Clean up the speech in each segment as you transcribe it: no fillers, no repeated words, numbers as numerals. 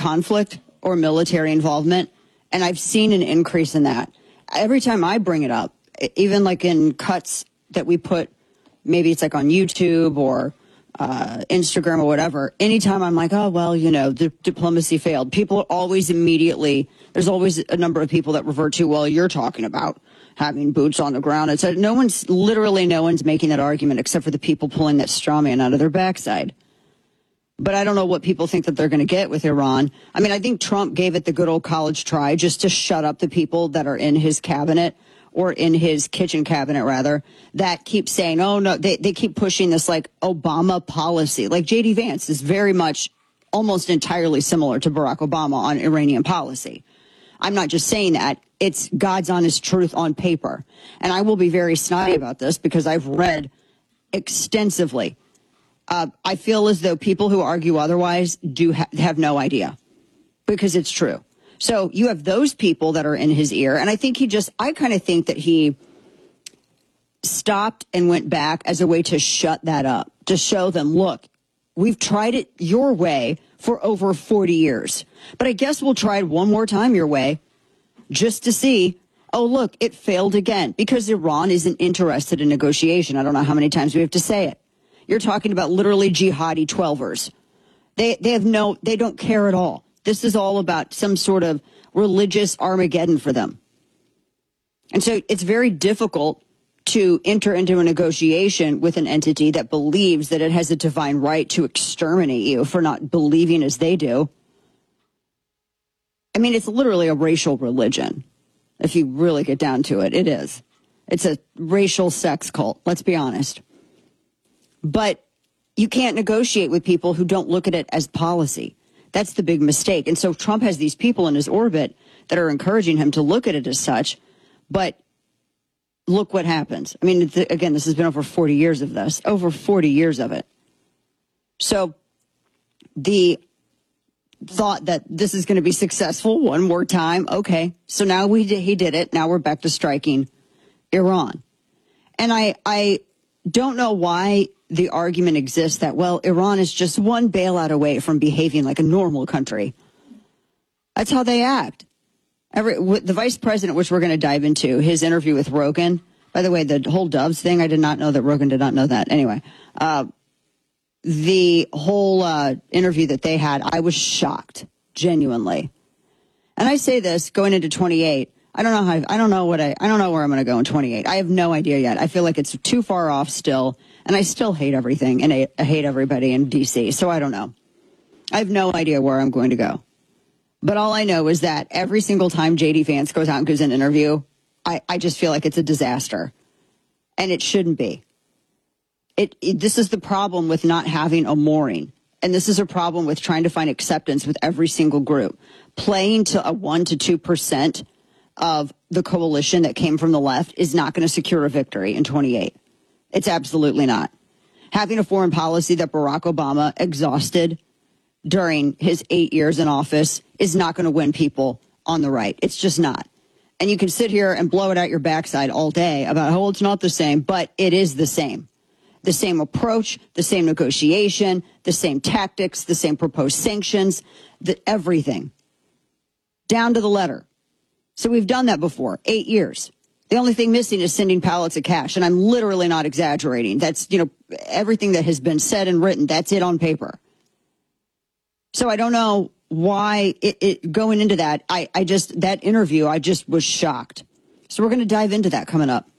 conflict or military involvement, and I've seen an increase in that. Every time I bring it up, even like in cuts that we put, maybe it's like on YouTube or Instagram or whatever, anytime I'm like, oh, well, diplomacy failed, people always immediately, there's always a number of people that revert to, well, you're talking about having boots on the ground. It's no one's making that argument except for the people pulling that straw man out of their backside. But I don't know what people think that they're going to get with Iran. I mean, I think Trump gave it the good old college try just to shut up the people that are in his cabinet, or in his kitchen cabinet, rather, that keep saying, oh, no, they keep pushing this like Obama policy. Like J.D. Vance is very much almost entirely similar to Barack Obama on Iranian policy. I'm not just saying that. It's God's honest truth on paper. And I will be very snotty about this because I've read extensively. I feel as though people who argue otherwise do have no idea, because it's true. So you have those people that are in his ear. And I think I kind of think that he stopped and went back as a way to shut that up, to show them, look, we've tried it your way for over 40 years. But I guess we'll try it one more time your way just to see, oh, look, it failed again, because Iran isn't interested in negotiation. I don't know how many times we have to say it. You're talking about literally jihadi 12ers. They don't care at all. This is all about some sort of religious Armageddon for them. And so it's very difficult to enter into a negotiation with an entity that believes that it has a divine right to exterminate you for not believing as they do. I mean, it's literally a racial religion. If you really get down to it, it is. It's a racial sex cult, let's be honest. But you can't negotiate with people who don't look at it as policy. That's the big mistake. And so Trump has these people in his orbit that are encouraging him to look at it as such. But look what happens. I mean, again, this has been over 40 years of this, over 40 years of it. So the thought that this is going to be successful one more time. Okay, so now he did it. Now we're back to striking Iran. And I don't know why the argument exists that, well, Iran is just one bailout away from behaving like a normal country. That's how they act. The vice president, which we're going to dive into, his interview with Rogan. By the way, the whole Doves thing, I did not know that. Rogan did not know that. Anyway, the whole interview that they had, I was shocked, genuinely. And I say this going into 28. I don't know where I'm going to go in 28. I have no idea yet. I feel like it's too far off still, and I still hate everything, and I hate everybody in D.C., so I don't know. I have no idea where I'm going to go. But all I know is that every single time J.D. Vance goes out and gives an interview, I just feel like it's a disaster, and it shouldn't be. This is the problem with not having a mooring, and this is a problem with trying to find acceptance with every single group. Playing to a 1% to 2% of the coalition that came from the left is not going to secure a victory in 28. It's absolutely not. Having a foreign policy that Barack Obama exhausted during his 8 years in office is not going to win people on the right. It's just not. And you can sit here and blow it out your backside all day about, oh, it's not the same, but it is the same. The same approach, the same negotiation, the same tactics, the same proposed sanctions, everything. Down to the letter. So we've done that before, 8 years. The only thing missing is sending pallets of cash. And I'm literally not exaggerating. That's, everything that has been said and written, that's it on paper. So I don't know why going into that, that interview, I just was shocked. So we're going to dive into that coming up.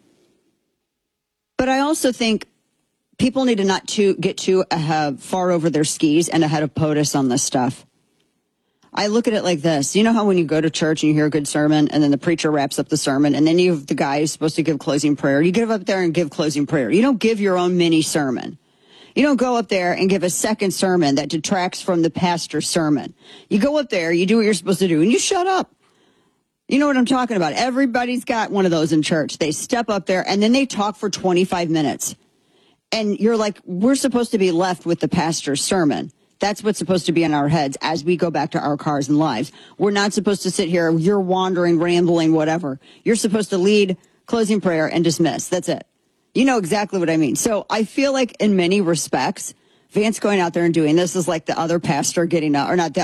But I also think people need to not get too far over their skis and ahead of POTUS on this stuff. I look at it like this. You know how when you go to church and you hear a good sermon and then the preacher wraps up the sermon and then you have the guy who's supposed to give closing prayer. You get up there and give closing prayer. You don't give your own mini sermon. You don't go up there and give a second sermon that detracts from the pastor's sermon. You go up there, you do what you're supposed to do, and you shut up. You know what I'm talking about. Everybody's got one of those in church. They step up there and then they talk for 25 minutes. And you're like, we're supposed to be left with the pastor's sermon. That's what's supposed to be in our heads as we go back to our cars and lives. We're not supposed to sit here, you're wandering, rambling, whatever. You're supposed to lead, closing prayer, and dismiss. That's it. You know exactly what I mean. So I feel like in many respects, Vance going out there and doing this is like the other pastor getting up, or not the